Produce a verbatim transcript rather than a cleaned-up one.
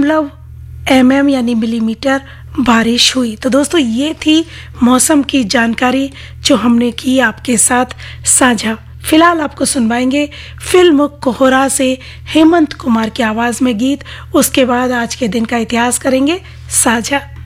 सोलह M M यानी millimetre बारिश हुई। तो दोस्तों ये थी मौसम की जानकारी जो हमने की आपके साथ साझा। फिलहाल आपको सुनवाएंगे फिल्म कोहरा से हेमंत कुमार की आवाज में गीत। उसके बाद आज के दिन का इतिहास करेंगे साझा।